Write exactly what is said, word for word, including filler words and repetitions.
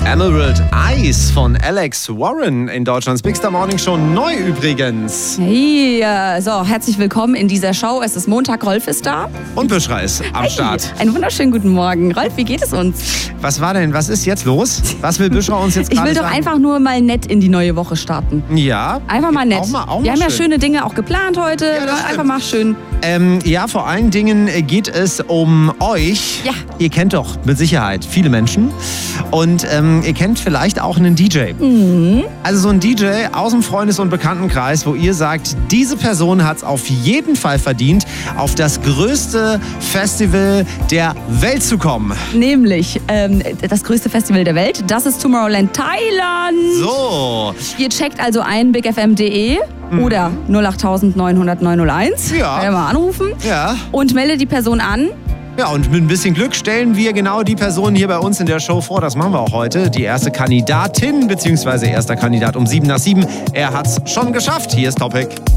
Emerald Eyes von Alex Warren in Deutschlands Big Star Morning Show. Neu übrigens. Hey, so, herzlich willkommen in dieser Show. Es ist Montag, Rolf ist da. Und Büschra ist am hey, Start. Einen wunderschönen guten Morgen. Rolf, wie geht es uns? Was war denn, was ist jetzt los? Was will Büschra uns jetzt gerade Ich will doch sagen? einfach nur mal nett in die neue Woche starten. Ja. Einfach mal nett. Auch mal, auch Wir mal haben schön. ja schöne Dinge auch geplant heute. Ja, das einfach stimmt. mal schön. Ähm, ja, vor allen Dingen geht es um euch. Ja. Ihr kennt doch mit Sicherheit viele Menschen. Und ähm, ihr kennt vielleicht auch einen D J. Mhm. Also so ein D J aus dem Freundes- und Bekanntenkreis, wo ihr sagt, diese Person hat es auf jeden Fall verdient, auf das größte Festival der Welt zu kommen. Nämlich ähm, das größte Festival der Welt. Das ist Tomorrowland Thailand. So. Ihr checkt also ein big f m punkt d e Mhm. oder null acht neun null null neun null eins. Ja. Kann ja mal anrufen. Ja. Und melde die Person an. Ja, und mit ein bisschen Glück stellen wir genau die Person hier bei uns in der Show vor. Das machen wir auch heute. Die erste Kandidatin, beziehungsweise erster Kandidat um sieben nach sieben. Er hat's schon geschafft. Hier ist Topic.